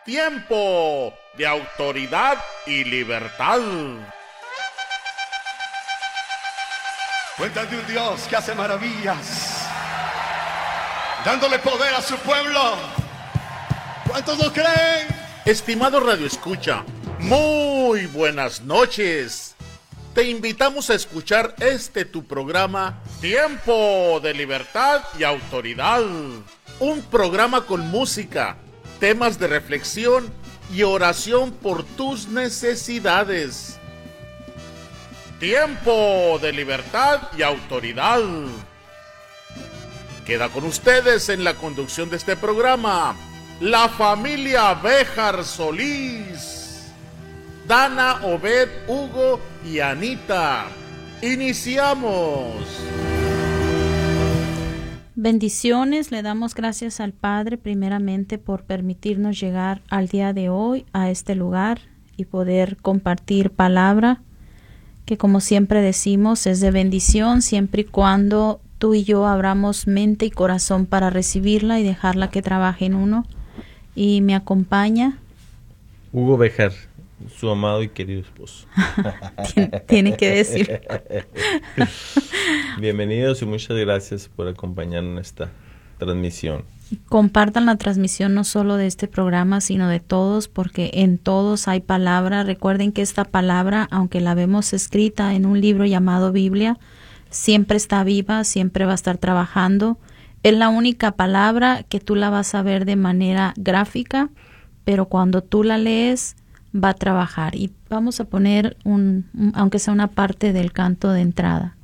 Tiempo de autoridad y libertad. Cuentan de un Dios que hace maravillas, dándole poder a su pueblo. ¿Cuántos lo creen? Estimado Radio Escucha, muy buenas noches. Te invitamos a escuchar tu programa Tiempo de Libertad y Autoridad. Un programa con música, temas de reflexión y oración por tus necesidades. Tiempo de Libertad y Autoridad. Queda con ustedes en la conducción de este programa la familia Béjar Solís, Dana, Obed, Hugo y Anita. Iniciamos. Bendiciones, le damos gracias al Padre primeramente por permitirnos llegar al día de hoy a este lugar y poder compartir palabra que, como siempre decimos, es de bendición siempre y cuando tú y yo abramos mente y corazón para recibirla y dejarla que trabaje en uno. Y me acompaña Hugo Béjar, su amado y querido esposo. Tiene que decir. Bienvenidos y muchas gracias por acompañarnos en esta transmisión. Compartan la transmisión no solo de este programa, sino de todos, porque en todos hay palabra. Recuerden que esta palabra, aunque la vemos escrita en un libro llamado Biblia, siempre está viva, siempre va a estar trabajando. Es la única palabra que tú la vas a ver de manera gráfica, pero cuando tú la lees va a trabajar. Y vamos a poner aunque sea una parte del canto de entrada.